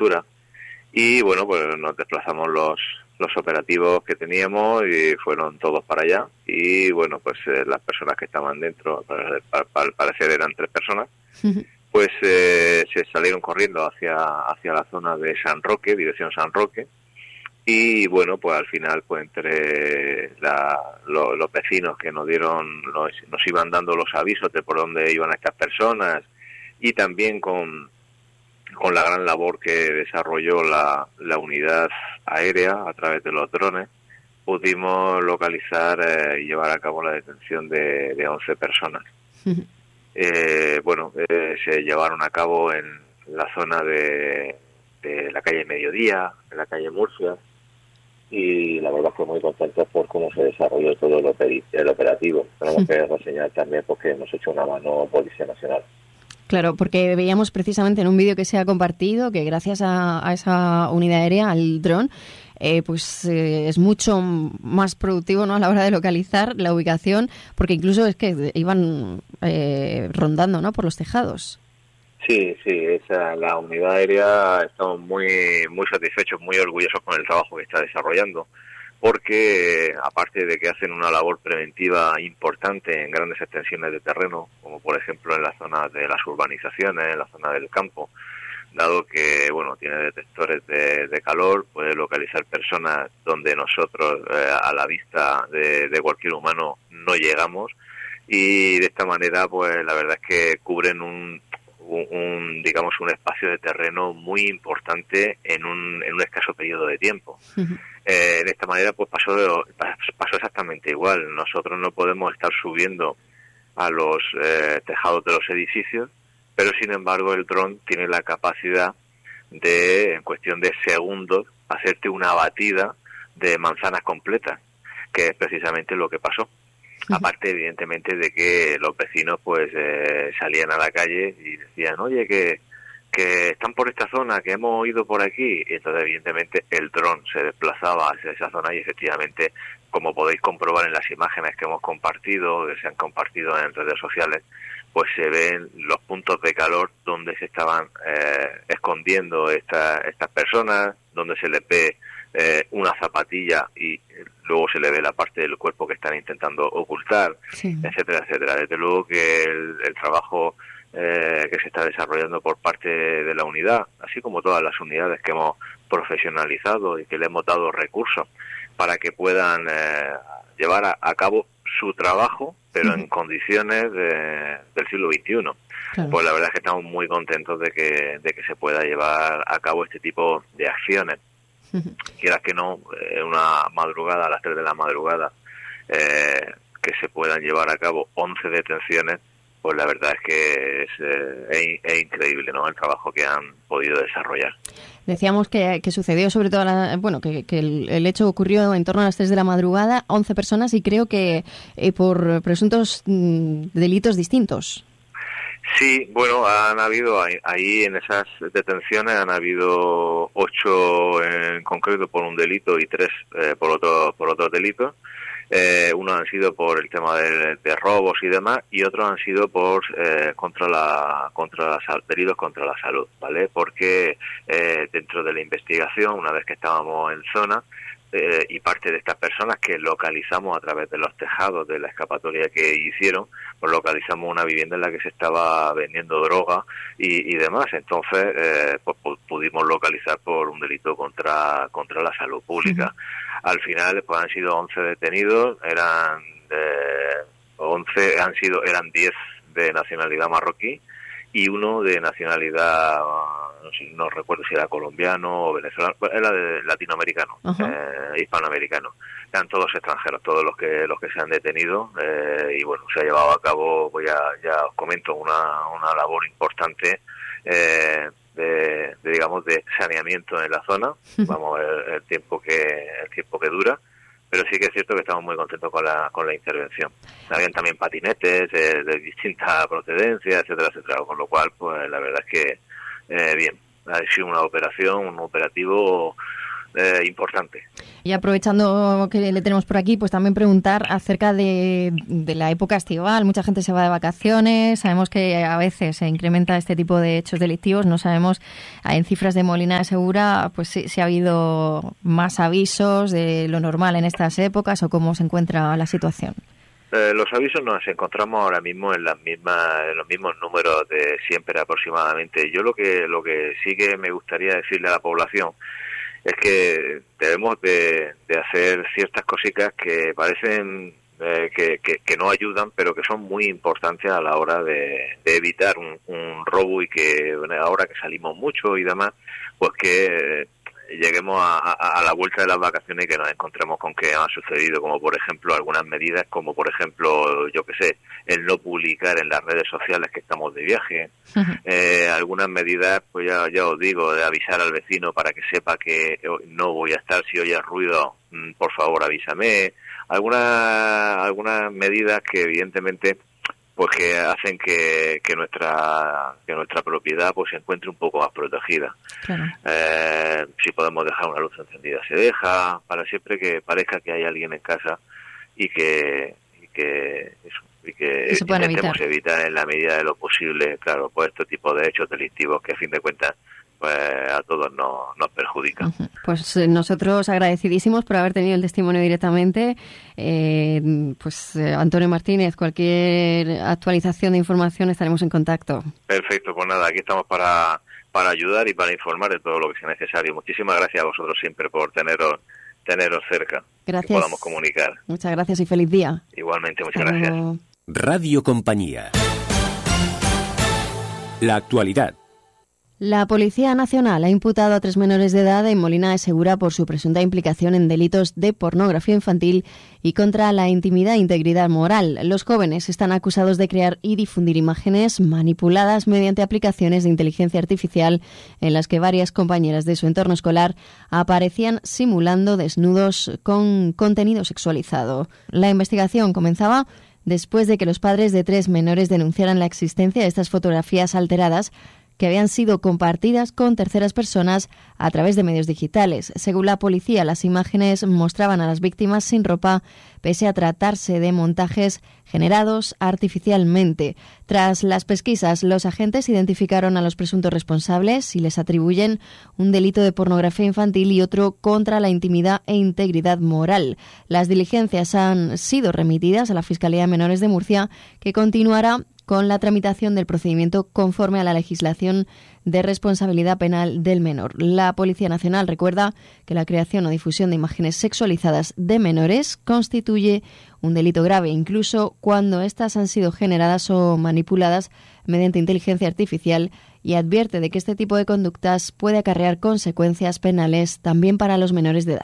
altura. Y bueno, pues nos desplazamos los operativos que teníamos y fueron todos para allá. Y bueno, pues las personas que estaban dentro, al parecer eran 3 personas, pues se salieron corriendo hacia la zona de San Roque, dirección San Roque. Y bueno, pues al final, pues entre los vecinos que nos iban dando los avisos de por dónde iban estas personas, y también con la gran labor que desarrolló la unidad aérea a través de los drones, pudimos localizar y llevar a cabo la detención de 11 personas. Se llevaron a cabo en la zona de la calle Mediodía, en la calle Murcia, y la verdad fue muy contento por cómo se desarrolló todo el operativo. Tenemos que reseñar también porque hemos hecho una mano Policía Nacional. Claro, porque veíamos precisamente en un vídeo que se ha compartido que gracias a esa unidad aérea, al dron, es mucho más productivo, ¿no?, a la hora de localizar la ubicación, porque incluso es que iban rondando, ¿no?, por los tejados. Sí, la unidad aérea, estamos muy satisfechos, muy orgullosos con el trabajo que está desarrollando, porque aparte de que hacen una labor preventiva importante en grandes extensiones de terreno, como por ejemplo en la zona de las urbanizaciones, en la zona del campo, dado que bueno, tiene detectores de calor, puede localizar personas donde nosotros a la vista de cualquier humano no llegamos, y de esta manera pues la verdad es que cubren un espacio de terreno muy importante en un escaso periodo de tiempo. De esta manera pues pasó exactamente igual. Nosotros no podemos estar subiendo a los tejados de los edificios, pero sin embargo el dron tiene la capacidad de, en cuestión de segundos, hacerte una batida de manzanas completas, que es precisamente lo que pasó. Aparte, evidentemente, de que los vecinos pues salían a la calle y decían, oye, que están por esta zona, que hemos ido por aquí, y entonces evidentemente el dron se desplazaba hacia esa zona y efectivamente, como podéis comprobar en las imágenes que hemos compartido, que se han compartido en redes sociales, pues se ven los puntos de calor donde se estaban escondiendo estas personas, donde se les ve una zapatilla y luego se le ve la parte del cuerpo que están intentando ocultar, etcétera, etcétera. Desde luego que el trabajo que se está desarrollando por parte de la unidad, así como todas las unidades que hemos profesionalizado y que le hemos dado recursos para que puedan llevar a cabo su trabajo, pero en condiciones del siglo XXI. Claro. Pues la verdad es que estamos muy contentos de que se pueda llevar a cabo este tipo de acciones. Quieras que no, una madrugada, a las 3 de la madrugada, que se puedan llevar a cabo 11 detenciones, pues la verdad es que es increíble, ¿no?, el trabajo que han podido desarrollar. Decíamos que sucedió sobre todo, que el hecho ocurrió en torno a las 3 de la madrugada, 11 personas, y creo que por presuntos delitos distintos. Sí, bueno, han habido ahí en esas detenciones han habido 8 en concreto por un delito y 3 por otros delitos. Unos han sido por el tema de robos y demás, y otros han sido por delitos contra la salud, ¿vale? Porque dentro de la investigación, una vez que estábamos en zona, y parte de estas personas que localizamos a través de los tejados de la escapatoria que hicieron, pues localizamos una vivienda en la que se estaba vendiendo droga y demás. Entonces pues pudimos localizar por un delito contra la salud pública. Al final pues han sido 11 detenidos, eran 10 de nacionalidad marroquí y uno de nacionalidad, no recuerdo si era colombiano o venezolano, era de latinoamericano, hispanoamericano. Eran todos extranjeros, todos los que se han detenido, y bueno, se ha llevado a cabo, pues ya os comento, una labor importante de saneamiento en la zona. Vamos a ver el tiempo que dura. Pero sí que es cierto que estamos muy contentos con la intervención. Habían también patinetes de distintas procedencias, etcétera, etcétera, con lo cual, pues la verdad es que bien, ha sido un operativo importante. Y aprovechando que le tenemos por aquí, pues también preguntar acerca de la época estival. Mucha gente se va de vacaciones, sabemos que a veces se incrementa este tipo de hechos delictivos, no sabemos en cifras de Molina de Segura pues si ha habido más avisos de lo normal en estas épocas o cómo se encuentra la situación. Los avisos nos encontramos ahora mismo en los mismos números de siempre aproximadamente. Yo lo que sí que me gustaría decirle a la población es que debemos de hacer ciertas cositas que parecen que no ayudan, pero que son muy importantes a la hora de evitar un robo, y que ahora que salimos mucho y demás, pues que lleguemos a la vuelta de las vacaciones y que nos encontremos con que han sucedido, como por ejemplo algunas medidas, como por ejemplo, yo que sé, el no publicar en las redes sociales que estamos de viaje, algunas medidas, pues ya os digo, de avisar al vecino para que sepa que no voy a estar, si oye ruido, por favor avísame, algunas medidas que evidentemente pues que hacen que nuestra propiedad pues se encuentre un poco más protegida. Claro. Si podemos dejar una luz encendida se deja, para siempre que parezca que hay alguien en casa y que intentemos evitar en la medida de lo posible, claro, pues este tipo de hechos delictivos que a fin de cuentas pues a todos nos perjudica. Pues nosotros agradecidísimos por haber tenido el testimonio directamente. Antonio Martínez, cualquier actualización de información estaremos en contacto. Perfecto, pues nada, aquí estamos para ayudar y para informar de todo lo que sea necesario. Muchísimas gracias a vosotros siempre por teneros cerca. Gracias. Que podamos comunicar. Muchas gracias y feliz día. Igualmente, muchas gracias. Radio Compañía. La actualidad. La Policía Nacional ha imputado a 3 menores de edad en Molina de Segura por su presunta implicación en delitos de pornografía infantil y contra la intimidad e integridad moral. Los jóvenes están acusados de crear y difundir imágenes manipuladas mediante aplicaciones de inteligencia artificial en las que varias compañeras de su entorno escolar aparecían simulando desnudos con contenido sexualizado. La investigación comenzaba después de que los padres de 3 menores denunciaran la existencia de estas fotografías alteradas que habían sido compartidas con terceras personas a través de medios digitales. Según la policía, las imágenes mostraban a las víctimas sin ropa, pese a tratarse de montajes generados artificialmente. Tras las pesquisas, los agentes identificaron a los presuntos responsables y les atribuyen un delito de pornografía infantil y otro contra la intimidad e integridad moral. Las diligencias han sido remitidas a la Fiscalía de Menores de Murcia, que continuará con la tramitación del procedimiento conforme a la legislación de responsabilidad penal del menor. La Policía Nacional recuerda que la creación o difusión de imágenes sexualizadas de menores constituye un delito grave, incluso cuando éstas han sido generadas o manipuladas mediante inteligencia artificial, y advierte de que este tipo de conductas puede acarrear consecuencias penales también para los menores de edad.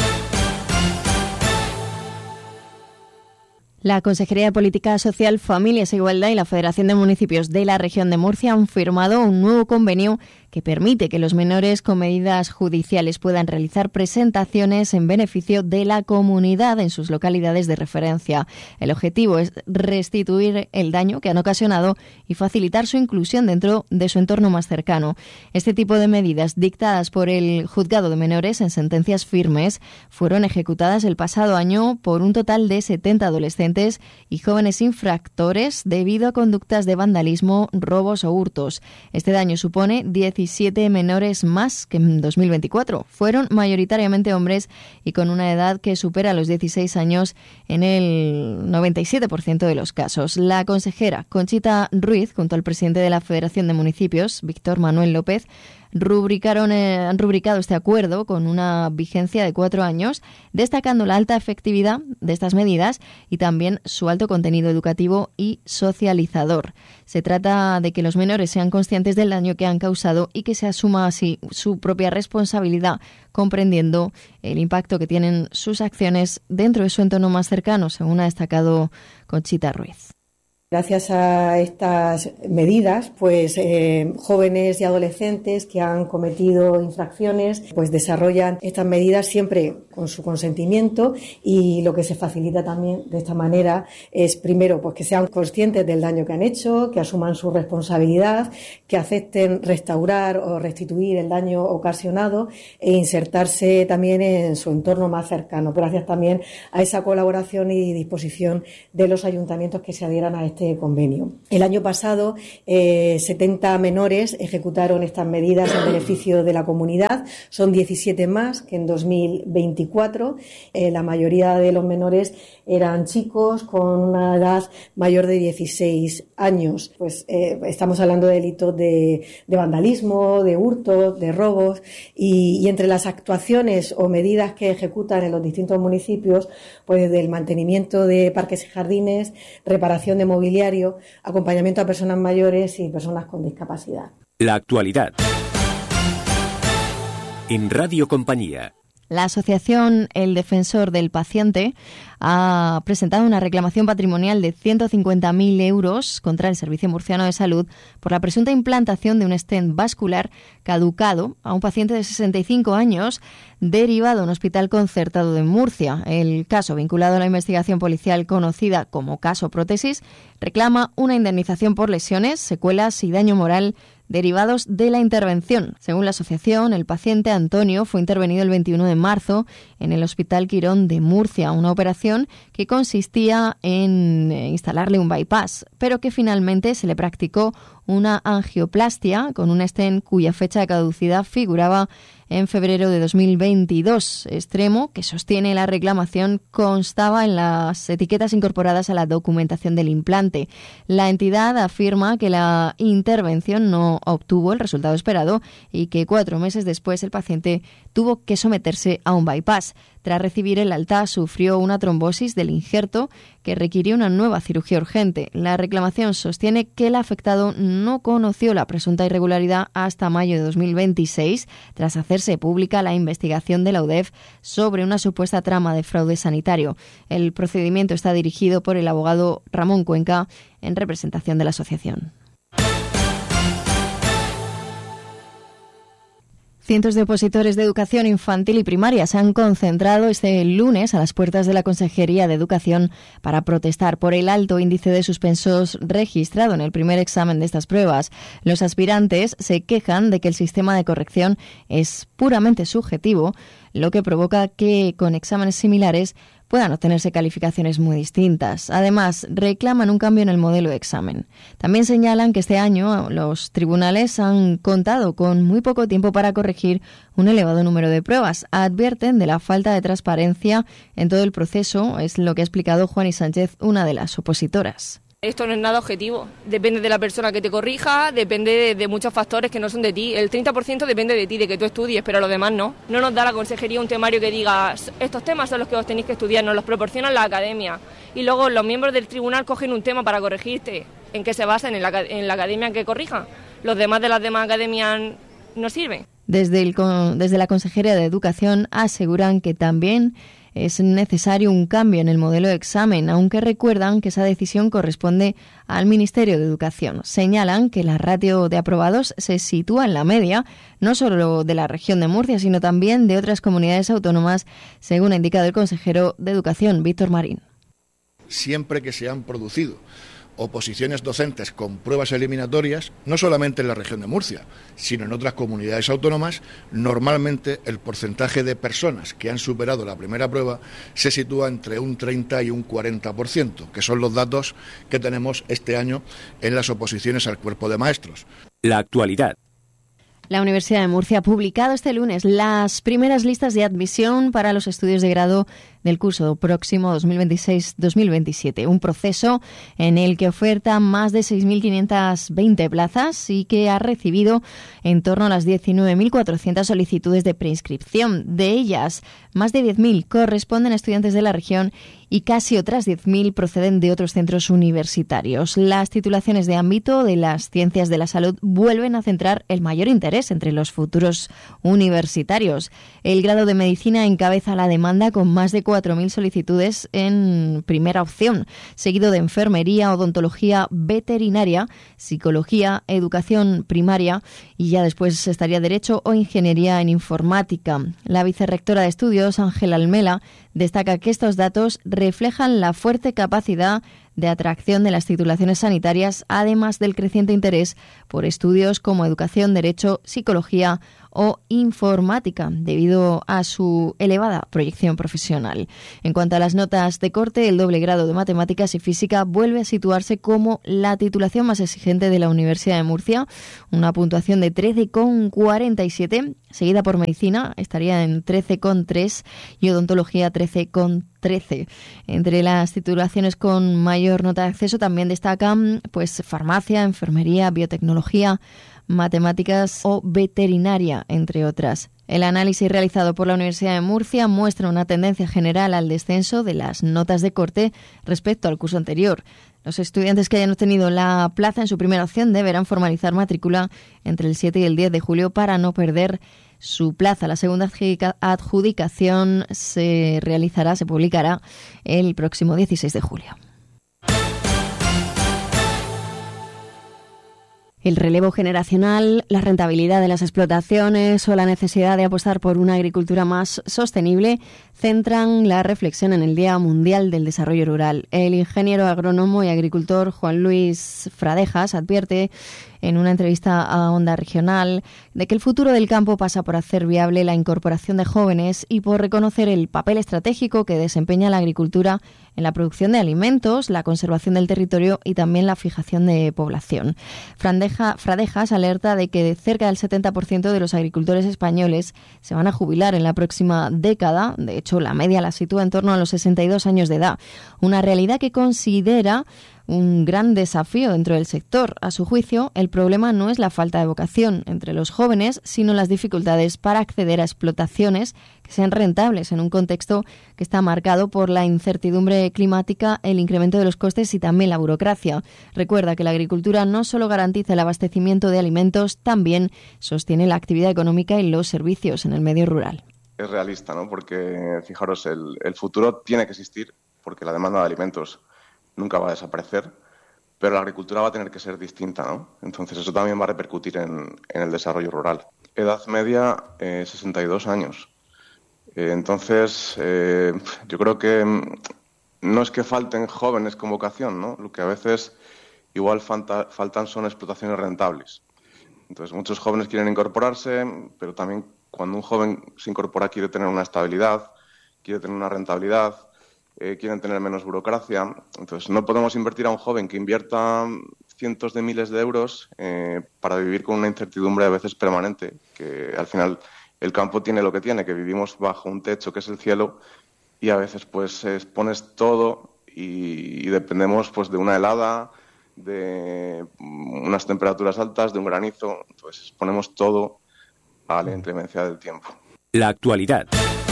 La Consejería de Política Social, Familias e Igualdad y la Federación de Municipios de la Región de Murcia han firmado un nuevo convenio que permite que los menores con medidas judiciales puedan realizar presentaciones en beneficio de la comunidad en sus localidades de referencia. El objetivo es restituir el daño que han ocasionado y facilitar su inclusión dentro de su entorno más cercano. Este tipo de medidas dictadas por el Juzgado de Menores en sentencias firmes fueron ejecutadas el pasado año por un total de 70 adolescentes y jóvenes infractores debido a conductas de vandalismo, robos o hurtos. Este daño supone 17 menores más que en 2024. Fueron mayoritariamente hombres y con una edad que supera los 16 años en el 97% de los casos. La consejera Conchita Ruiz, junto al presidente de la Federación de Municipios, Víctor Manuel López, han rubricado este acuerdo con una vigencia de 4 años, destacando la alta efectividad de estas medidas y también su alto contenido educativo y socializador. Se trata de que los menores sean conscientes del daño que han causado y que se asuma así su propia responsabilidad, comprendiendo el impacto que tienen sus acciones dentro de su entorno más cercano, según ha destacado Conchita Ruiz. Gracias a estas medidas, pues jóvenes y adolescentes que han cometido infracciones, pues desarrollan estas medidas siempre con su consentimiento, y lo que se facilita también de esta manera es, primero, pues que sean conscientes del daño que han hecho, que asuman su responsabilidad, que acepten restaurar o restituir el daño ocasionado e insertarse también en su entorno más cercano, gracias también a esa colaboración y disposición de los ayuntamientos que se adhieran a este convenio. El año pasado 70 menores ejecutaron estas medidas en beneficio de la comunidad, son 17 más que en 2024. La mayoría de los menores eran chicos con una edad mayor de 16 años. Pues estamos hablando de delitos de vandalismo, de hurtos, de robos, y entre las actuaciones o medidas que ejecutan en los distintos municipios, pues desde el mantenimiento de parques y jardines, reparación de mobiliario, acompañamiento a personas mayores y personas con discapacidad. La actualidad. En Radio Compañía. La asociación El Defensor del Paciente ha presentado una reclamación patrimonial de 150.000 euros contra el Servicio Murciano de Salud por la presunta implantación de un stent vascular caducado a un paciente de 65 años derivado a un hospital concertado de Murcia. El caso, vinculado a la investigación policial conocida como caso Prótesis, reclama una indemnización por lesiones, secuelas y daño moral derivados de la intervención. Según la asociación, el paciente Antonio fue intervenido el 21 de marzo en el Hospital Quirón de Murcia, una operación que consistía en instalarle un bypass, pero que finalmente se le practicó una angioplastia con un stent cuya fecha de caducidad figuraba en febrero de 2022. Extremo que sostiene la reclamación constaba en las etiquetas incorporadas a la documentación del implante. La entidad afirma que la intervención no obtuvo el resultado esperado y que 4 meses después el paciente tuvo que someterse a un bypass. Tras recibir el alta, sufrió una trombosis del injerto que requirió una nueva cirugía urgente. La reclamación sostiene que el afectado no conoció la presunta irregularidad hasta mayo de 2026, tras hacerse pública la investigación de la UDEF sobre una supuesta trama de fraude sanitario. El procedimiento está dirigido por el abogado Ramón Cuenca, en representación de la asociación. Cientos de opositores de educación infantil y primaria se han concentrado este lunes a las puertas de la Consejería de Educación para protestar por el alto índice de suspensos registrado en el primer examen de estas pruebas. Los aspirantes se quejan de que el sistema de corrección es puramente subjetivo, lo que provoca que con exámenes similares puedan obtenerse calificaciones muy distintas. Además, reclaman un cambio en el modelo de examen. También señalan que este año los tribunales han contado con muy poco tiempo para corregir un elevado número de pruebas. Advierten de la falta de transparencia en todo el proceso, es lo que ha explicado Juani Sánchez, una de las opositoras. Esto no es nada objetivo, depende de la persona que te corrija, depende de muchos factores que no son de ti. El 30% depende de ti, de que tú estudies, pero lo demás no. No nos da la consejería un temario que diga estos temas son los que os tenéis que estudiar, nos los proporciona la academia. Y luego los miembros del tribunal cogen un tema para corregirte. ¿En qué se basan? En la academia que corrija. Los demás de las demás academias no sirven. Desde la Consejería de Educación aseguran que también es necesario un cambio en el modelo de examen, aunque recuerdan que esa decisión corresponde al Ministerio de Educación. Señalan que la ratio de aprobados se sitúa en la media, no solo de la región de Murcia, sino también de otras comunidades autónomas, según ha indicado el consejero de Educación, Víctor Marín. Siempre que se han producido oposiciones docentes con pruebas eliminatorias, no solamente en la región de Murcia, sino en otras comunidades autónomas, normalmente el porcentaje de personas que han superado la primera prueba se sitúa entre un 30 y un 40%, que son los datos que tenemos este año en las oposiciones al cuerpo de maestros. La actualidad. La Universidad de Murcia ha publicado este lunes las primeras listas de admisión para los estudios de grado del curso próximo 2026-2027, un proceso en el que oferta más de 6.520 plazas y que ha recibido en torno a las 19.400 solicitudes de preinscripción. De ellas, más de 10.000 corresponden a estudiantes de la región y casi otras 10.000 proceden de otros centros universitarios. Las titulaciones de ámbito de las ciencias de la salud vuelven a centrar el mayor interés entre los futuros universitarios. El grado de medicina encabeza la demanda con más de 4.000 solicitudes en primera opción, seguido de enfermería, odontología, veterinaria, psicología, educación primaria y ya después estaría derecho o ingeniería en informática. La vicerrectora de estudios, Ángela Almela, destaca que estos datos reflejan la fuerte capacidad de atracción de las titulaciones sanitarias, además del creciente interés por estudios como educación, derecho, psicología o informática, debido a su elevada proyección profesional. En cuanto a las notas de corte, el doble grado de matemáticas y física vuelve a situarse como la titulación más exigente de la Universidad de Murcia, una puntuación de 13,47, seguida por medicina, estaría en 13,3 y odontología 13,13. Entre las titulaciones con mayor nota de acceso también destacan pues farmacia, enfermería, biotecnología, matemáticas o veterinaria, entre otras. El análisis realizado por la Universidad de Murcia muestra una tendencia general al descenso de las notas de corte respecto al curso anterior. Los estudiantes que hayan obtenido la plaza en su primera opción deberán formalizar matrícula entre el 7 y el 10 de julio para no perder su plaza. La segunda adjudicación se publicará el próximo 16 de julio. El relevo generacional, la rentabilidad de las explotaciones o la necesidad de apostar por una agricultura más sostenible centran la reflexión en el Día Mundial del Desarrollo Rural. El ingeniero agrónomo y agricultor Juan Luis Fradejas advierte en una entrevista a Onda Regional de que el futuro del campo pasa por hacer viable la incorporación de jóvenes y por reconocer el papel estratégico que desempeña la agricultura en la producción de alimentos, la conservación del territorio y también la fijación de población. Fradejas alerta de que cerca del 70% de los agricultores españoles se van a jubilar en la próxima década. De hecho, la media la sitúa en torno a los 62 años de edad. Una realidad que considera un gran desafío dentro del sector. A su juicio, el problema no es la falta de vocación entre los jóvenes, sino las dificultades para acceder a explotaciones que sean rentables en un contexto que está marcado por la incertidumbre climática, el incremento de los costes y también la burocracia. Recuerda que la agricultura no solo garantiza el abastecimiento de alimentos, también sostiene la actividad económica y los servicios en el medio rural. Es realista, ¿no? Porque, fijaros, el futuro tiene que existir porque la demanda de alimentos nunca va a desaparecer, pero la agricultura va a tener que ser distinta, ¿no? Entonces eso también va a repercutir en el desarrollo rural. Edad media, 62 años. Entonces, yo creo que no es que falten jóvenes con vocación, ¿no? Lo que a veces igual faltan son explotaciones rentables. Entonces muchos jóvenes quieren incorporarse, pero también cuando un joven se incorpora quiere tener una estabilidad, quiere tener una rentabilidad, quieren tener menos burocracia. Entonces no podemos invertir a un joven que invierta cientos de miles de euros para vivir con una incertidumbre a veces permanente, que al final el campo tiene lo que tiene, que vivimos bajo un techo que es el cielo y a veces pues expones todo y dependemos pues de una helada, de unas temperaturas altas, de un granizo. Entonces exponemos todo a la inclemencia del tiempo. La actualidad.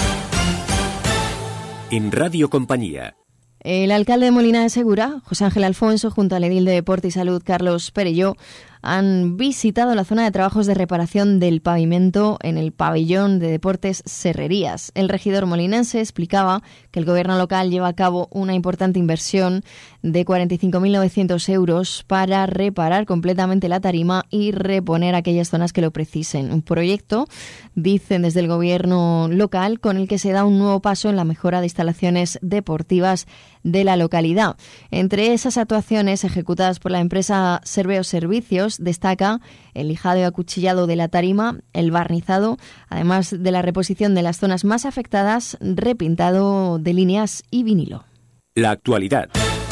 En Radio Compañía. El alcalde de Molina de Segura, José Ángel Alfonso, junto al edil de Deporte y Salud, Carlos Perelló, han visitado la zona de trabajos de reparación del pavimento en el pabellón de deportes Serrerías. El regidor molinense explicaba que el gobierno local lleva a cabo una importante inversión de 45.900 euros para reparar completamente la tarima y reponer aquellas zonas que lo precisen. Un proyecto, dicen desde el gobierno local, con el que se da un nuevo paso en la mejora de instalaciones deportivas de la localidad. Entre esas actuaciones ejecutadas por la empresa Serveo Servicios destaca el lijado y acuchillado de la tarima, el barnizado, además de la reposición de las zonas más afectadas, repintado de líneas y vinilo. La actualidad.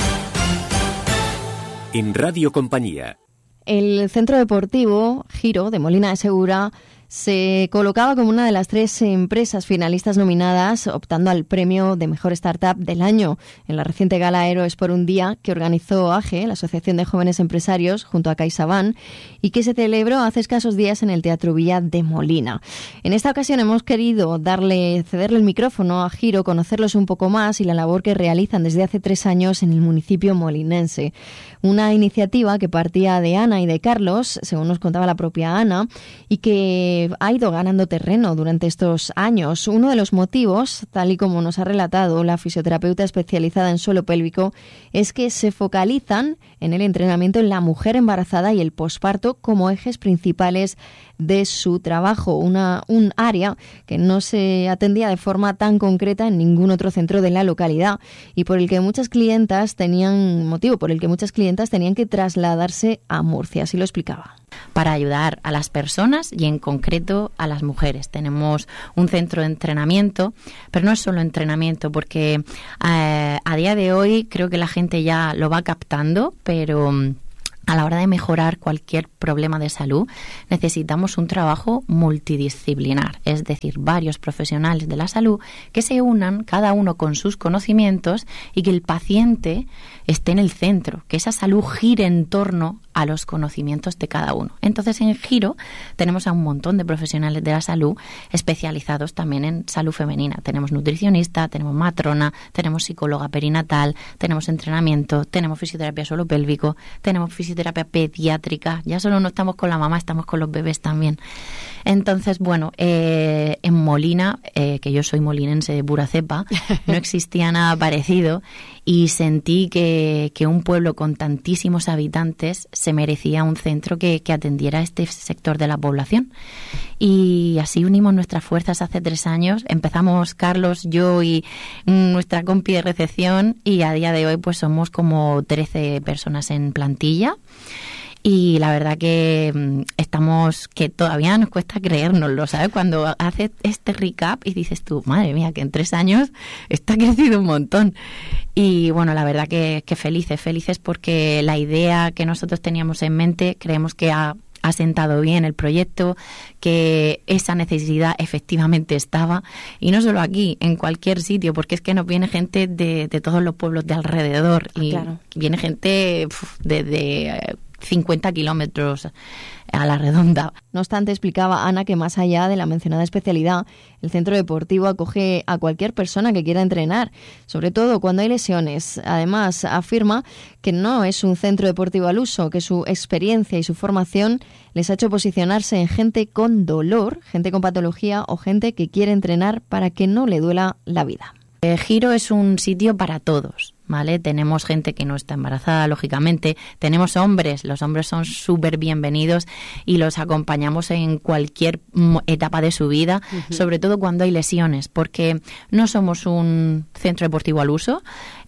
En Radio Compañía. El centro deportivo Giro de Molina de Segura se colocaba como una de las 3 empresas finalistas nominadas, optando al premio de Mejor Startup del año en la reciente gala Héroes por un Día que organizó AGE, la Asociación de Jóvenes Empresarios, junto a CaixaBank, y que se celebró hace escasos días en el Teatro Villa de Molina. En esta ocasión hemos querido cederle el micrófono a Giro, conocerlos un poco más y la labor que realizan desde hace 3 años en el municipio molinense. Una iniciativa que partía de Ana y de Carlos, según nos contaba la propia Ana, y que ha ido ganando terreno durante estos años. Uno de los motivos, tal y como nos ha relatado la fisioterapeuta especializada en suelo pélvico, es que se focalizan en el entrenamiento en la mujer embarazada y el posparto como ejes principales de su trabajo, un área que no se atendía de forma tan concreta en ningún otro centro de la localidad y por el que muchas clientas tenían que trasladarse a Murcia, así lo explicaba. Para ayudar a las personas y en concreto a las mujeres. Tenemos un centro de entrenamiento, pero no es solo entrenamiento, porque a día de hoy creo que la gente ya lo va captando, pero a la hora de mejorar cualquier problema de salud necesitamos un trabajo multidisciplinar, es decir, varios profesionales de la salud que se unan cada uno con sus conocimientos y que el paciente esté en el centro, que esa salud gire en torno a los conocimientos de cada uno. Entonces, en Giro tenemos a un montón de profesionales de la salud especializados también en salud femenina. Tenemos nutricionista, tenemos matrona, tenemos psicóloga perinatal, tenemos entrenamiento, tenemos fisioterapia suelo pélvico, tenemos fisioterapia pediátrica. Ya solo no estamos con la mamá, estamos con los bebés también. Entonces, bueno, en Molina, que yo soy molinense de pura cepa, no existía nada parecido y sentí que un pueblo con tantísimos habitantes se merecía un centro que atendiera a este sector de la población. Y así unimos nuestras fuerzas hace 3 años. Empezamos Carlos, yo y nuestra compi de recepción y a día de hoy pues somos como 13 personas en plantilla. Y la verdad que que todavía nos cuesta creérnoslo, ¿sabes? Cuando haces este recap y dices tú, madre mía, que en 3 años esto ha crecido un montón. Y bueno, la verdad que felices porque la idea que nosotros teníamos en mente creemos que ha sentado bien el proyecto, que esa necesidad efectivamente estaba, y no solo aquí, en cualquier sitio, porque es que nos viene gente de todos los pueblos de alrededor y claro, viene gente desde 50 kilómetros a la redonda. No obstante, explicaba Ana que más allá de la mencionada especialidad, el centro deportivo acoge a cualquier persona que quiera entrenar, sobre todo cuando hay lesiones. Además, afirma que no es un centro deportivo al uso, que su experiencia y su formación les ha hecho posicionarse en gente con dolor, gente con patología o gente que quiere entrenar para que no le duela la vida. Giro es un sitio para todos, ¿vale? Tenemos gente que no está embarazada, lógicamente. Tenemos hombres, los hombres son súper bienvenidos y los acompañamos en cualquier etapa de su vida, sobre todo cuando hay lesiones, porque no somos un centro deportivo al uso.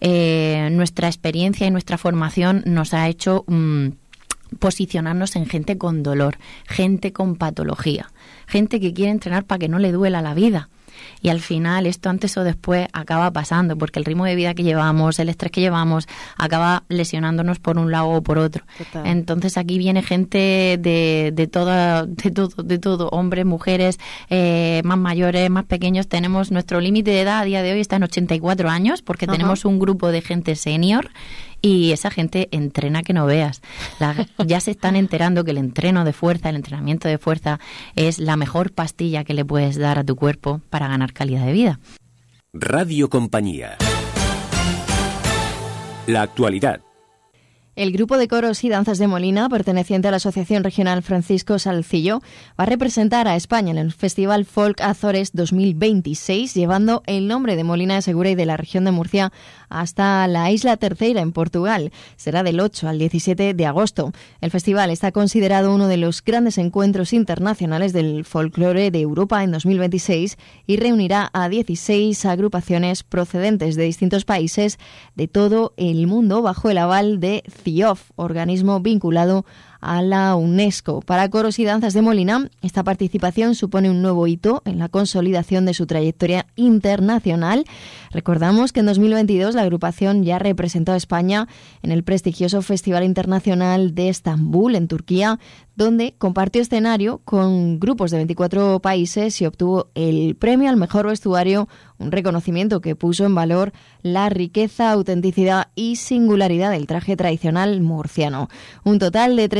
Nuestra experiencia y nuestra formación nos ha hecho posicionarnos en gente con dolor, gente con patología, gente que quiere entrenar para que no le duela la vida. Y al final esto antes o después acaba pasando, porque el ritmo de vida que llevamos, el estrés que llevamos, acaba lesionándonos por un lado o por otro. Total. Entonces aquí viene gente de todo, hombres, mujeres, más mayores, más pequeños. Tenemos nuestro límite de edad a día de hoy está en 84 años, porque tenemos un grupo de gente senior. Y esa gente entrena que no veas. Ya se están enterando que el entrenamiento de fuerza es la mejor pastilla que le puedes dar a tu cuerpo para ganar calidad de vida. Radio Compañía. La actualidad. El grupo de coros y danzas de Molina, perteneciente a la Asociación Regional Francisco Salcillo, va a representar a España en el Festival Folk Azores 2026, llevando el nombre de Molina de Segura y de la región de Murcia hasta la Isla Terceira, en Portugal. Será del 8 al 17 de agosto. El festival está considerado uno de los grandes encuentros internacionales del folclore de Europa en 2026 y reunirá a 16 agrupaciones procedentes de distintos países de todo el mundo bajo el aval de CIOF, organismo vinculado a la UNESCO. Para Coros y Danzas de Molina, esta participación supone un nuevo hito en la consolidación de su trayectoria internacional. Recordamos que en 2022 la agrupación ya representó a España en el prestigioso Festival Internacional de Estambul, en Turquía, donde compartió escenario con grupos de 24 países y obtuvo el premio al mejor vestuario, un reconocimiento que puso en valor la riqueza, autenticidad y singularidad del traje tradicional murciano. Un total de 30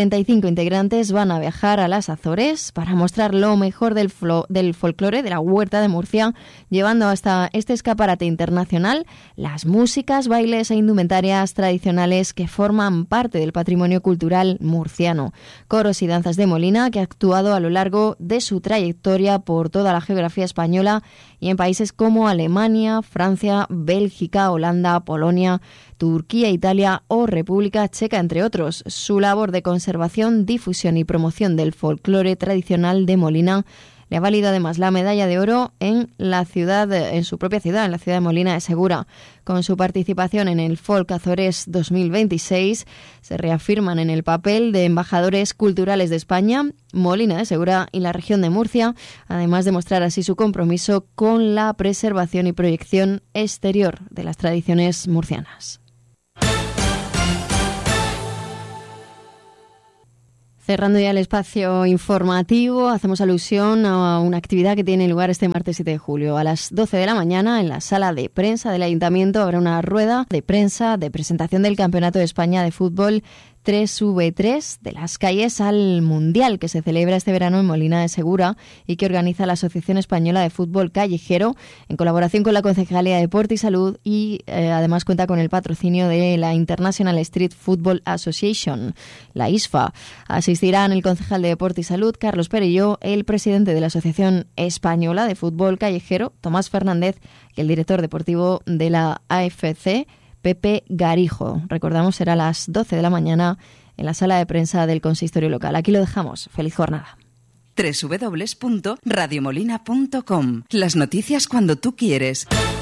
45 integrantes van a viajar a las Azores para mostrar lo mejor del folclore de la Huerta de Murcia, llevando hasta este escaparate internacional las músicas, bailes e indumentarias tradicionales que forman parte del patrimonio cultural murciano. Coros y danzas de Molina, que ha actuado a lo largo de su trayectoria por toda la geografía española y en países como Alemania, Francia, Bélgica, Holanda, Polonia, Turquía, Italia o República Checa, entre otros. Su labor de conservación, difusión y promoción del folclore tradicional de Molina le ha valido además la medalla de oro en su propia ciudad, en la ciudad de Molina de Segura. Con su participación en el Folk Azores 2026, se reafirman en el papel de embajadores culturales de España, Molina de Segura y la región de Murcia, además de mostrar así su compromiso con la preservación y proyección exterior de las tradiciones murcianas. Cerrando ya el espacio informativo, hacemos alusión a una actividad que tiene lugar este martes 7 de julio. A las 12 de la mañana, en la sala de prensa del Ayuntamiento, habrá una rueda de prensa de presentación del Campeonato de España de Fútbol 3v3 de las calles al Mundial, que se celebra este verano en Molina de Segura y que organiza la Asociación Española de Fútbol Callejero en colaboración con la Concejalía de Deporte y Salud y además cuenta con el patrocinio de la International Street Football Association, la ISFA. Asistirán el concejal de Deporte y Salud, Carlos Perelló, el presidente de la Asociación Española de Fútbol Callejero, Tomás Fernández, y el director deportivo de la AFC, Pepe Garijo. Recordamos, será a las 12 de la mañana en la sala de prensa del consistorio local. Aquí lo dejamos. Feliz jornada. www.radiomolina.com. Las noticias cuando tú quieres.